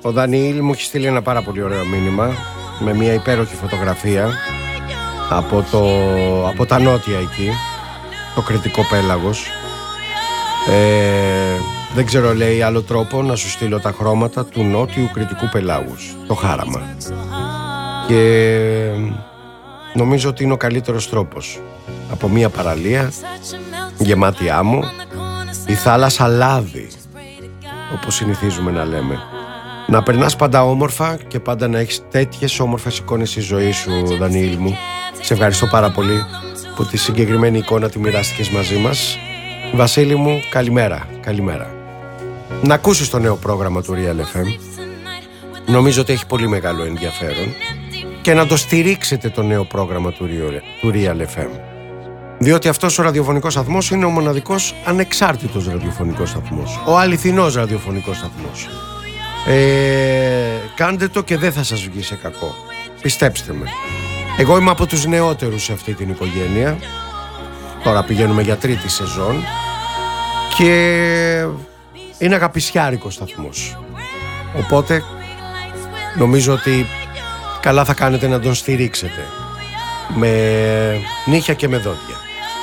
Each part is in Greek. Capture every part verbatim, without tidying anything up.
Ο Δανιήλ μου έχει στείλει ένα πάρα πολύ ωραίο μήνυμα με μια υπέροχη φωτογραφία από, το, από τα νότια εκεί, το Κρητικό Πέλαγος. Ε, δεν ξέρω, λέει, άλλο τρόπο να σου στείλω τα χρώματα του νότιου Κρητικού Πελάγους, το χάραμα. Και νομίζω ότι είναι ο καλύτερος τρόπος. Από μια παραλία γεμάτη άμμο, η θάλασσα λάδι, όπως συνηθίζουμε να λέμε. Να περνάς πάντα όμορφα και πάντα να έχεις τέτοιες όμορφες εικόνες στη ζωή σου, Δανιήλ μου. Σε ευχαριστώ πάρα πολύ που τη συγκεκριμένη εικόνα τη μοιράστηκες μαζί μας. Βασίλη μου, καλημέρα, καλημέρα. Να ακούσεις το νέο πρόγραμμα του Real εφ εμ. Νομίζω ότι έχει πολύ μεγάλο ενδιαφέρον. Και να το στηρίξετε το νέο πρόγραμμα του Real εφ εμ. Διότι αυτός ο ραδιοφωνικός σταθμός είναι ο μοναδικός ανεξάρτητος ραδιοφωνικός σταθμός. Ο αληθινός ραδιοφωνικός σταθμός. Ε, κάντε το και δεν θα σας βγει σε κακό. Πιστέψτε με. Εγώ είμαι από τους νεότερους σε αυτή την οικογένεια. Τώρα πηγαίνουμε για τρίτη σεζόν. Και είναι αγαπησιάρικος σταθμός. Οπότε νομίζω ότι καλά θα κάνετε να τον στηρίξετε με νύχια και με δόντια.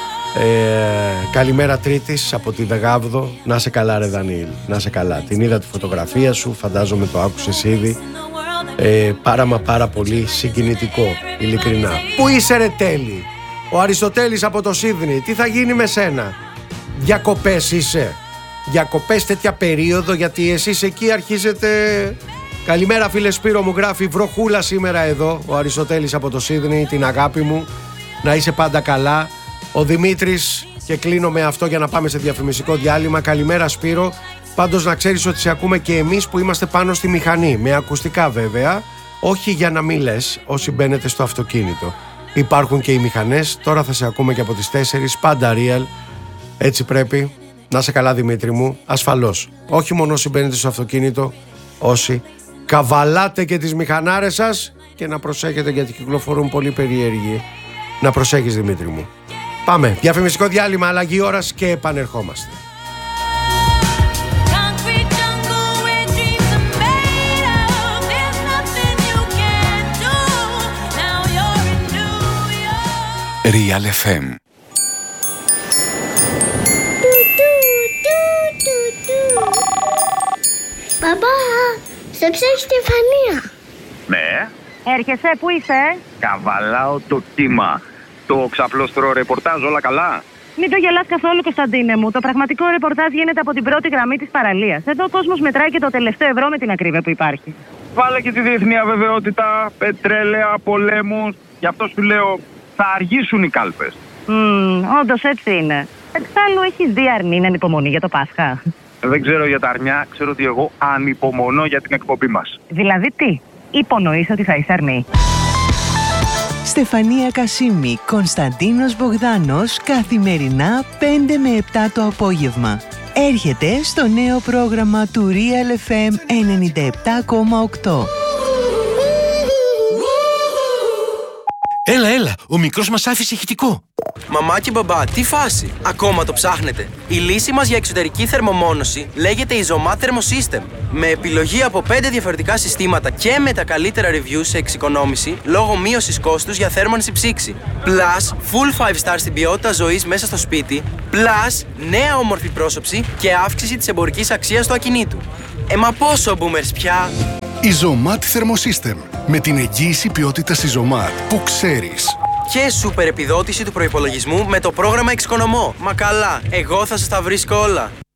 Ε, καλημέρα Τρίτης από τη Δεγάβδο. Να σε καλά ρε Δανιήλ, να σε καλά. Την είδα τη φωτογραφία σου, φαντάζομαι το άκουσες ήδη. ε, Πάρα μα πάρα πολύ συγκινητικό, ειλικρινά. Πού είσαι ρε Τέλη? Ο Αριστοτέλης από το Σίδνεϊ, τι θα γίνει με σένα? Διακοπές είσαι? Διακοπές τέτοια περίοδο, γιατί εσείς εκεί αρχίζετε. Καλημέρα φίλε Σπύρο, μου γράφει βροχούλα σήμερα εδώ ο Αριστοτέλης από το Σίδνεϊ, την αγάπη μου. Να είσαι πάντα καλά. Ο Δημήτρης, και κλείνω με αυτό για να πάμε σε διαφημιστικό διάλειμμα. Καλημέρα Σπύρο. Πάντως να ξέρεις ότι σε ακούμε και εμείς που είμαστε πάνω στη μηχανή. Με ακουστικά βέβαια. Όχι για να μην λες όσοι μπαίνετε στο αυτοκίνητο. Υπάρχουν και οι μηχανές. Τώρα θα σε ακούμε και από τις τέσσερις. Πάντα Real. Έτσι πρέπει. Να σε καλά Δημήτρη μου. Ασφαλώς. Όχι μόνο όσοι μπαίνετε στο αυτοκίνητο. Όσοι καβαλάτε και τις μηχανάρες σας. Και να προσέχετε γιατί κυκλοφορούν πολύ περίεργοι. Να προσέχεις Δημήτρη μου. Πάμε, διαφημιστικό διάλειμμα, αλλαγή ώρας και επανερχόμαστε. Real εφ εμ. Παπά, σε ψάχνει Στεφανία. Ναι. Έρχεσαι, πού είσαι? Καβαλάω το κύμα. Το ξαπλώστρο ρεπορτάζ, όλα καλά? Μην το γελάς καθόλου, Κωνσταντίνε μου. Το πραγματικό ρεπορτάζ γίνεται από την πρώτη γραμμή της παραλίας. Εδώ ο κόσμος μετράει και το τελευταίο ευρώ με την ακρίβεια που υπάρχει. Βάλε και τη διεθνή αβεβαιότητα, πετρέλαια, πολέμους. Γι' αυτό σου λέω, θα αργήσουν οι κάλπες. Mm, όντως έτσι είναι. Εξάλλου έχεις δει αρνή ανυπομονή για το Πάσχα? Δεν ξέρω για τα αρνιά, ξέρω ότι εγώ ανυπομονώ για την εκπομπή μας. Δηλαδή τι? Υπονοείς ότι θα είσαι αρνή? Στεφανία Κασίμη, Κωνσταντίνος Μπογδάνος, καθημερινά πέντε με επτά το απόγευμα. Έρχεται στο νέο πρόγραμμα του Real εφ εμ ενενήντα επτά κόμμα οκτώ. Έλα, έλα, ο μικρός μας άφησε ηχητικό. Μαμά και μπαμπά, τι φάση, ακόμα το ψάχνετε? Η λύση μας για εξωτερική θερμομόνωση λέγεται Isomat Thermosystem. Με επιλογή από πέντε διαφορετικά συστήματα και με τα καλύτερα reviews σε εξοικονόμηση λόγω μείωσης κόστους για θέρμανση ψήξη. Plus, full five star στην ποιότητα ζωής μέσα στο σπίτι. Plus, νέα όμορφη πρόσωψη και αύξηση της εμπορικής αξίας του ακινήτου. Ε, μα πόσο boomers πια! Isomat Thermosystem. Με την εγγύηση ποιότητας Isomat που ξέρεις. Και σούπερ επιδότηση του προϋπολογισμού με το πρόγραμμα Εξοικονομώ. Μα καλά, εγώ θα σας τα βρίσκω όλα.